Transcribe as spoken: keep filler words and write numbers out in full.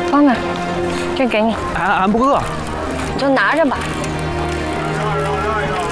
放那，这给你。 俺俺不饿。 你就拿着吧。